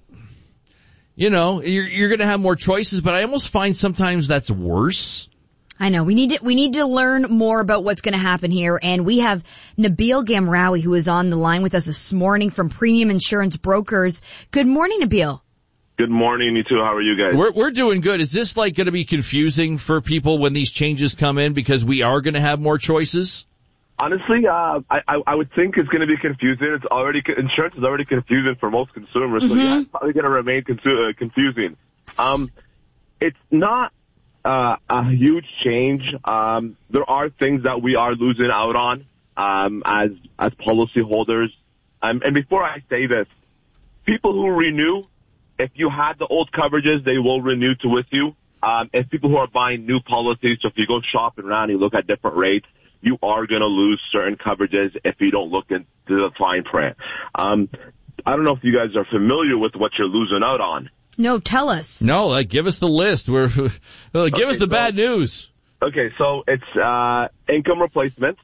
you know, you're, you're going to have more choices, but I almost find sometimes that's worse. I know. We need to, we need to learn more about what's going to happen here. And we have Nabil Gamraoui, who is on the line with us this morning from Premium Insurance Brokers. Good morning, Nabil. Good morning, you two. How are you guys? We're, we're doing good. Is this like going to be confusing for people when these changes come in because we are going to have more choices? Honestly, uh, I, I would think it's going to be confusing. It's already, insurance is already confusing for most consumers, mm-hmm. so yeah, it's probably going to remain consu- uh, confusing. Um, it's not, uh, a huge change. Um, there are things that we are losing out on, um, as, as policyholders. Um, and before I say this, people who renew, if you had the old coverages, they will renew to with you. Um, and people who are buying new policies, so if you go shopping around, you look at different rates, you are going to lose certain coverages if you don't look into the fine print. Um, I don't know if you guys are familiar with what you're losing out on. No, tell us. No, like, give us the list. We're, uh, give okay, us the so, bad news. Okay, so it's uh, income replacement,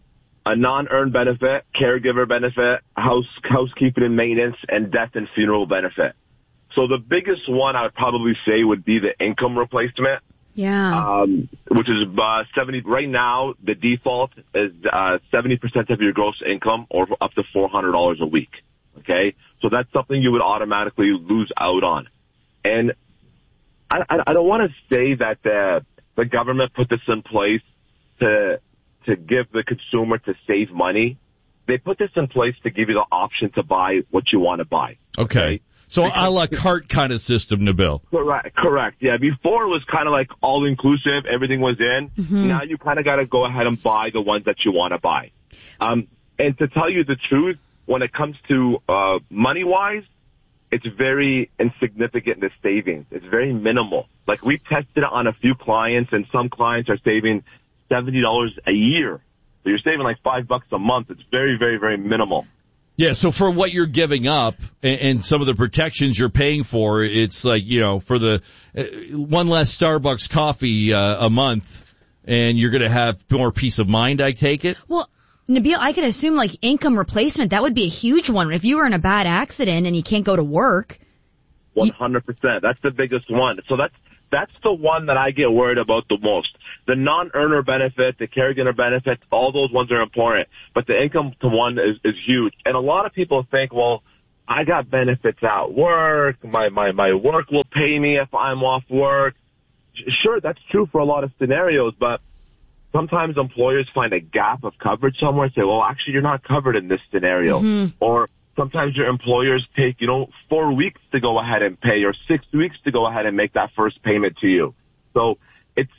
a non-earned benefit, caregiver benefit, house housekeeping and maintenance, and death and funeral benefit. So the biggest one I would probably say would be the income replacement. Yeah. Um, which is uh, seventy. Right now, the default is uh, seventy percent of your gross income, or up to four hundred dollars a week. Okay, so that's something you would automatically lose out on. And I, I, I don't want to say that the the government put this in place to to give the consumer to save money. They put this in place to give you the option to buy what you want to buy. Okay. okay? So a la carte kind of system, Nabil. Correct, correct. Yeah, before it was kind of like all inclusive, everything was in. Mm-hmm. Now you kind of got to go ahead and buy the ones that you want to buy. Um, and to tell you the truth, when it comes to uh, money-wise, it's very insignificant, the savings. It's very minimal. Like we tested it on a few clients, and some clients are saving seventy dollars a year. So you're saving like five bucks a month. It's very, very, very minimal. Yeah, so for what you're giving up and, and some of the protections you're paying for, it's like, you know, for the uh, one less Starbucks coffee uh, a month, and you're going to have more peace of mind, I take it? Well, Nabil, I could assume like income replacement, that would be a huge one. If you were in a bad accident and you can't go to work. one hundred percent. That's the biggest one. So that's that's the one that I get worried about the most. The non-earner benefit, the caregiver benefit, all those ones are important. But the income to one is, is huge. And a lot of people think, well, I got benefits at work. My, my, my work will pay me if I'm off work. Sure, that's true for a lot of scenarios, but sometimes employers find a gap of coverage somewhere and say, well, actually, you're not covered in this scenario. Mm-hmm. Or sometimes your employers take, you know, four weeks to go ahead and pay or six weeks to go ahead and make that first payment to you. So it's,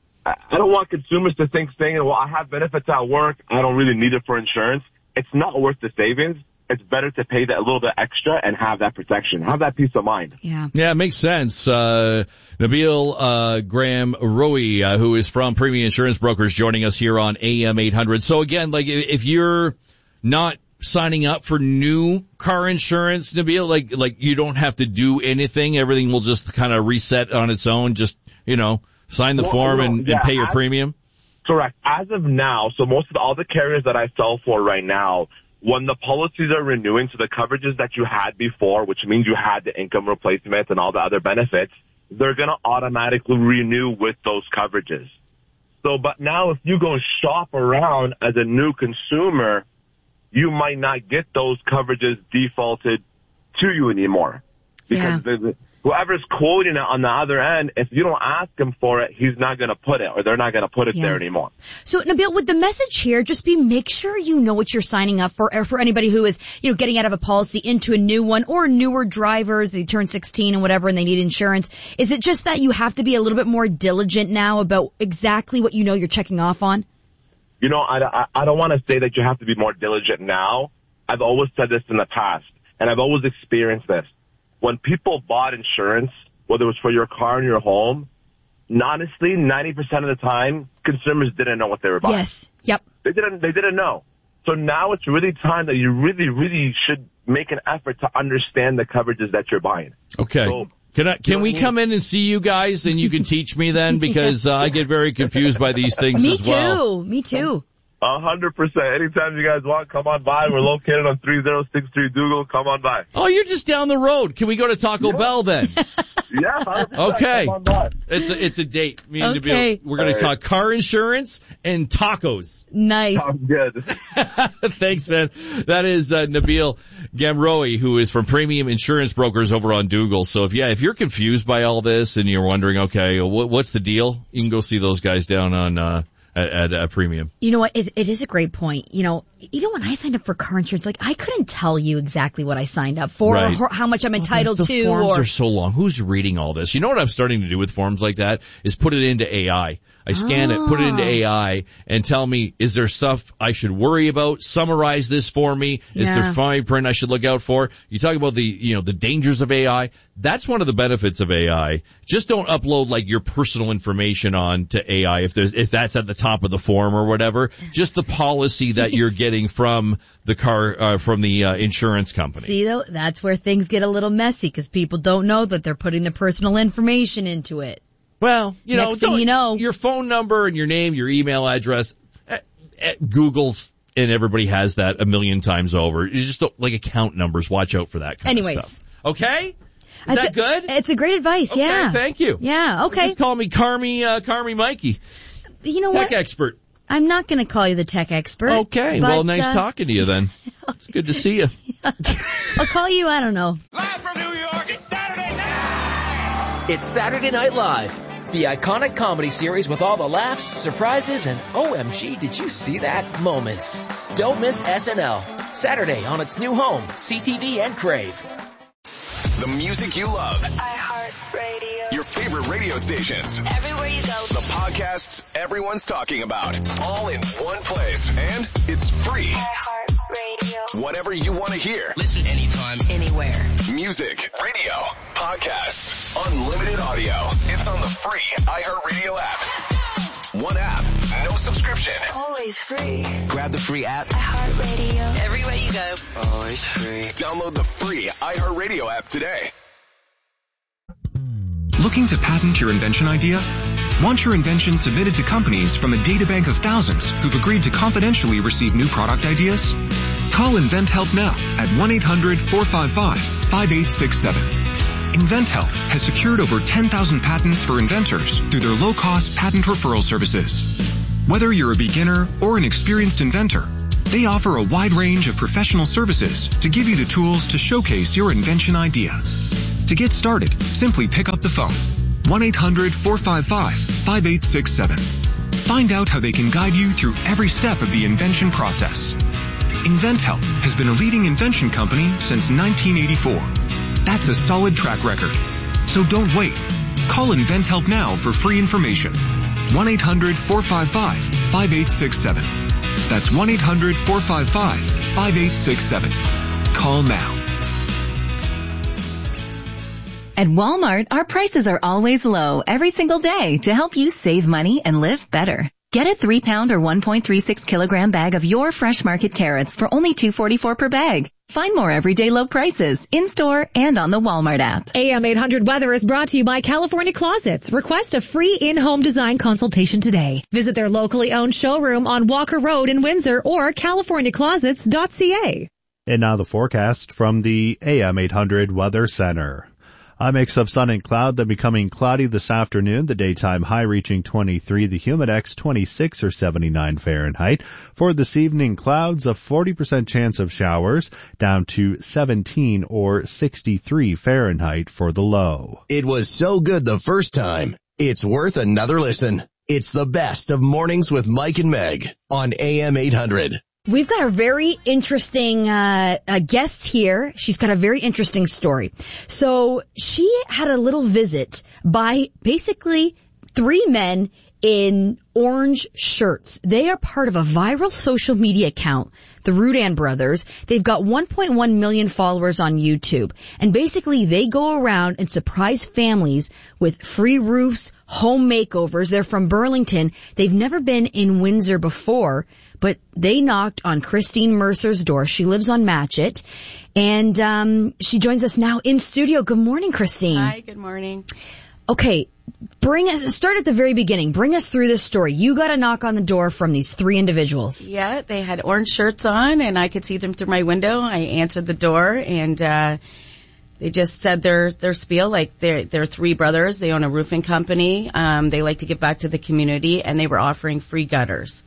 I don't want consumers to think saying, well, I have benefits at work, I don't really need it for insurance. It's not worth the savings. It's better to pay that a little bit extra and have that protection, have that peace of mind. Yeah, yeah, it makes sense. Uh, Nabil uh, Gamraoui, uh, who is from Premium Insurance Brokers, joining us here on A M eight hundred. So again, like if you're not signing up for new car insurance, Nabil? Like, like you don't have to do anything. Everything will just kind of reset on its own. Just, you know, sign the Well, form no, and, yeah, and pay your as- premium. Correct. As of now, so most of the, all the carriers that I sell for right now, when the policies are renewing, so the coverages that you had before, which means you had the income replacement and all the other benefits, they're going to automatically renew with those coverages. So, but now if you go shop around as a new consumer, you might not get those coverages defaulted to you anymore. Because Yeah. the, whoever's quoting it on the other end, if you don't ask him for it, he's not going to put it, or they're not going to put it Yeah. there anymore. So, Nabil, would the message here just be make sure you know what you're signing up for, or for anybody who is, you know, getting out of a policy into a new one, or newer drivers, they turn sixteen and whatever and they need insurance. Is it just that you have to be a little bit more diligent now about exactly what you know you're checking off on? You know, I, I, I don't want to say that you have to be more diligent now. I've always said this in the past, and I've always experienced this. When people bought insurance, whether it was for your car or your home, honestly, ninety percent of the time, consumers didn't know what they were buying. Yes. Yep. They didn't, they didn't know. So now it's really time that you really, really should make an effort to understand the coverages that you're buying. Okay. So, Can I, can we come in and see you guys and you can teach me then? Because uh, I get very confused by these things Me as well. too. Me too. A hundred percent. Anytime you guys want, come on by. We're located on three oh six three Dougal. Come on by. Oh, you're just down the road. Can we go to Taco Yeah. Bell then? Yeah, one hundred percent. Okay. Come on by. It's a, it's a date. Me and Okay. Nabil, we're going to talk car insurance and tacos. Nice. Sounds good. Thanks, man. That is uh, Nabil Gamroe, who is from Premium Insurance Brokers over on Dougal. So if yeah, if you're confused by all this and you're wondering, okay, what, what's the deal? You can go see those guys down on uh, at, at uh, Premium. You know what? It, it is a great point. You know, even when I signed up for car insurance, like I couldn't tell you exactly what I signed up for, Right. or how much I'm entitled the to, forms or are so long. Who's reading all this? You know what I'm starting to do with forms like that is put it into A I. I scan it, put it into A I, and tell me, is there stuff I should worry about? Summarize this for me. Is Yeah. there fine print I should look out for? You talk about the, you know, the dangers of A I. That's one of the benefits of A I. Just don't upload like your personal information on to A I if there's, if that's at the top of the form or whatever. Just the policy that you're getting from the car, uh, from the uh, insurance company. See, though, that's where things get a little messy because people don't know that they're putting their personal information into it. Well, you know, Next thing don't- you know, your phone number and your name, your email address, eh, eh, Google's, and everybody has that a million times over. You just don't, like account numbers, watch out for that kind Anyways. of stuff. Okay? Is That's that a- good? It's a great advice. Okay, Yeah. thank you. Yeah. Okay. Just call me Carmi, uh, Carmi Mikey, You know tech what? expert. I'm not going to call you the tech expert. Okay, but, well, nice uh, talking to you then. It's good to see you. I'll call you. I don't know. It's Saturday Night Live, the iconic comedy series with all the laughs, surprises, and O M G, did you see that moments. Don't miss S N L, Saturday on its new home, C T V and Crave. The music you love. iHeartRadio. Your favorite radio stations. Everywhere you go. The podcasts everyone's talking about. All in one place. And it's free. iHeartRadio. Whatever you want to hear. Listen anytime, anywhere. Music, radio, podcasts, unlimited audio. It's on the free iHeartRadio app. One app, no subscription. Always free. Grab the free app. iHeartRadio. Everywhere you go. Always free. Download the free iHeartRadio app today. Looking to patent your invention idea? Want your invention submitted to companies from a databank of thousands who've agreed to confidentially receive new product ideas? Call InventHelp now at one eight hundred four five five five eight six seven. InventHelp has secured over ten thousand patents for inventors through their low-cost patent referral services. Whether you're a beginner or an experienced inventor, they offer a wide range of professional services to give you the tools to showcase your invention idea. To get started, simply pick up the phone. one eight hundred four five five five eight six seven. Find out how they can guide you through every step of the invention process. InventHelp has been a leading invention company since nineteen eighty-four. That's a solid track record. So don't wait. Call InventHelp now for free information. one eight hundred four five five five eight six seven. That's one eight hundred four five five five eight six seven. Call now. At Walmart, our prices are always low every single day to help you save money and live better. Get a three pound or one point three six kilogram bag of your Fresh Market carrots for only two forty-four per bag. Find more everyday low prices in-store and on the Walmart app. A M eight hundred Weather is brought to you by California Closets. Request a free in-home design consultation today. Visit their locally owned showroom on Walker Road in Windsor or california closets dot c a. And now the forecast from the A M eight hundred Weather Center. A mix of sun and cloud, then becoming cloudy this afternoon. The daytime high reaching twenty-three, the humidex twenty-six or seventy-nine Fahrenheit. For this evening, clouds, a forty percent chance of showers, down to seventeen or sixty-three Fahrenheit for the low. It was so good the first time, it's worth another listen. It's the best of Mornings with Mike and Meg on A M eight hundred. We've got a very interesting uh, a guest here. She's got a very interesting story. So she had a little visit by basically three men in orange shirts. They are part of a viral social media account, the Rudan Brothers. They've got one point one million followers on YouTube. And basically they go around and surprise families with free roofs, home makeovers. They're from Burlington. They've never been in Windsor before, but they knocked on Christine Mercer's door. She lives on Matchett. And um she joins us now in studio. Good morning, Christine. Hi, good morning. Okay, bring us, start at the very beginning. Bring us through this story. You got a knock on the door from these three individuals. Yeah, they had orange shirts on, and I could see them through my window. I answered the door, and uh they just said their their spiel, like they're, they're three brothers. They own a roofing company. Um, they like to give back to the community, and they were offering free gutters.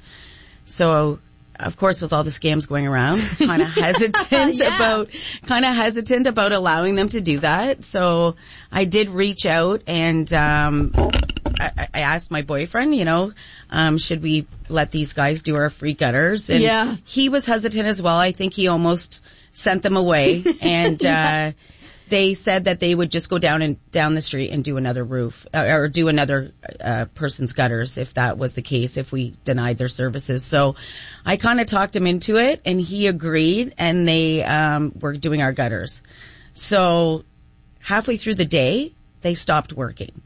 So, of course, with all the scams going around, it's kind of hesitant yeah. about, kind of hesitant about allowing them to do that. So I did reach out and, um, I, I asked my boyfriend, you know, um, should we let these guys do our free gutters? And yeah. he was hesitant as well. I think he almost sent them away. And, yeah. uh, they said that they would just go down and down the street and do another roof uh, or do another uh, person's gutters if that was the case, if we denied their services. So I kind of talked him into it, and he agreed, and they um, were doing our gutters. So halfway through the day, they stopped working.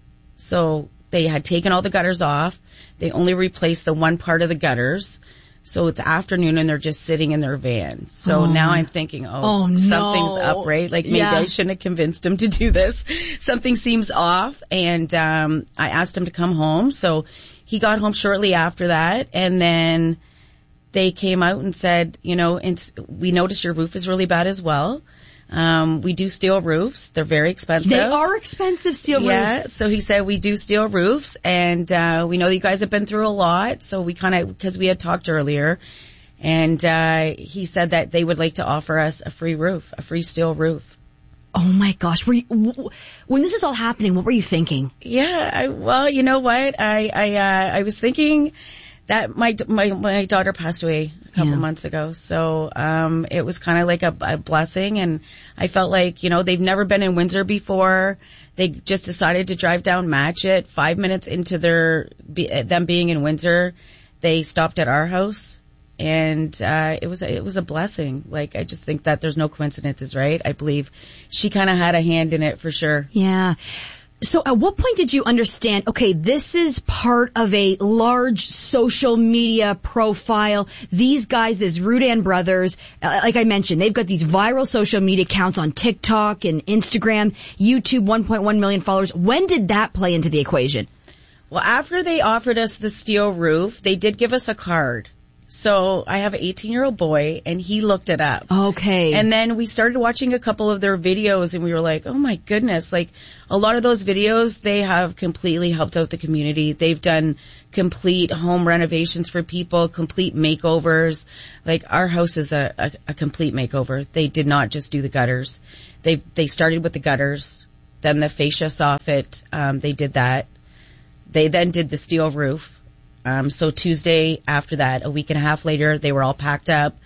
So they had taken all the gutters off. They only replaced the one part of the gutters. So it's afternoon and they're just sitting in their van. So oh. now I'm thinking, oh, oh no. something's up, right? Like maybe yeah. I shouldn't have convinced him to do this. Something seems off. And um I asked him to come home. So he got home shortly after that. And then they came out and said, you know, it's, we noticed your roof is really bad as well. Um, we do steel roofs. They're very expensive. They are expensive, steel yeah, roofs. So he said we do steel roofs, and uh, we know you guys have been through a lot. So we kind of, because we had talked earlier, and uh, he said that they would like to offer us a free roof, a free steel roof. Oh my gosh! Were you, w- when this is all happening, what were you thinking? Yeah, I, well, you know what? I I uh, I was thinking that my my my daughter passed away a couple yeah. months ago, so um it was kind of like a, a blessing, and I felt like, you know, they've never been in Windsor before. They just decided to drive down Matchett. Five minutes into their be, them being in Windsor, they stopped at our house, and uh it was it was a blessing. Like, I just think that there's no coincidences, right? I believe she kind of had a hand in it for sure. Yeah. So at what point did you understand, okay, this is part of a large social media profile? These guys, these Rudan Brothers, uh, like I mentioned, they've got these viral social media accounts on TikTok and Instagram, YouTube, one point one million followers. When did that play into the equation? Well, after they offered us the steel roof, they did give us a card. So I have an eighteen-year-old boy, and he looked it up. Okay. And then we started watching a couple of their videos, and we were like, oh, my goodness. Like, a lot of those videos, they have completely helped out the community. They've done complete home renovations for people, complete makeovers. Like, our house is a, a, a complete makeover. They did not just do the gutters. They they started with the gutters, then the fascia soffit. Um, they did that. They then did the steel roof. Um, so Tuesday after that, a week and a half later, they were all packed up.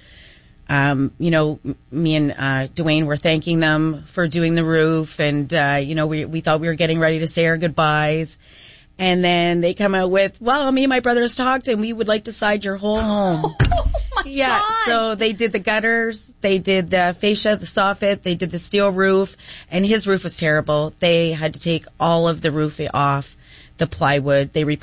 Um, you know, m- me and, uh, Dwayne were thanking them for doing the roof, and, uh, you know, we, we thought we were getting ready to say our goodbyes. And then they come out with, well, me and my brothers talked, and we would like to side your whole home. Oh my yeah. gosh. So they did the gutters, they did the fascia, the soffit, they did the steel roof, and his roof was terrible. They had to take all of the roof off, the plywood. They replaced